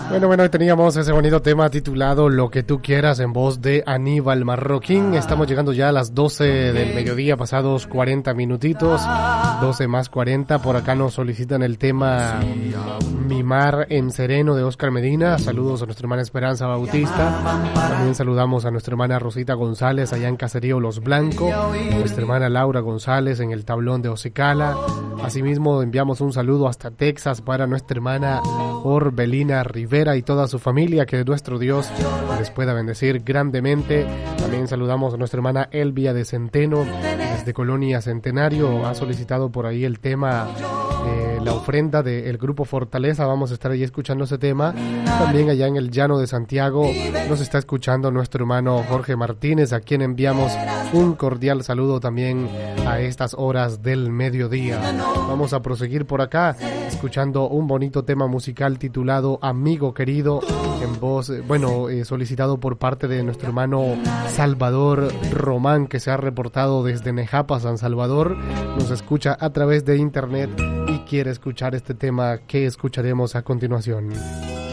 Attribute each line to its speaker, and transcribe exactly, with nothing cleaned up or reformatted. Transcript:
Speaker 1: Bueno, bueno, teníamos ese bonito tema titulado Lo que tú quieras en voz de Aníbal Marroquín. Estamos llegando ya a las doce del mediodía, pasados cuarenta minutitos, doce más cuarenta. Por acá nos solicitan el tema Mi mar en sereno de Oscar Medina. Saludos a nuestra hermana Esperanza Bautista. También saludamos a nuestra hermana Rosita González allá en Caserío Los Blancos, nuestra hermana Laura González en el tablón de Ocicala. Asimismo enviamos un saludo hasta Texas para nuestra hermana Orbelina Rivera y toda su familia, que nuestro Dios les pueda bendecir grandemente. También saludamos a nuestra hermana Elvia de Centeno desde Colonia Centenario. Ha solicitado por ahí el tema eh, la ofrenda del grupo Fortaleza. Vamos a estar ahí escuchando ese tema. También allá en el Llano de Santiago nos está escuchando nuestro hermano Jorge Martínez, a quien enviamos un cordial saludo también a estas horas del mediodía. Vamos a proseguir por acá escuchando un bonito tema musical titulado Amigo Querido, en voz, bueno, eh, solicitado por parte de nuestro hermano Salvador Román, que se ha reportado desde Nejapa, San Salvador. Nos escucha a través de internet y quiere escuchar este tema que escucharemos a continuación.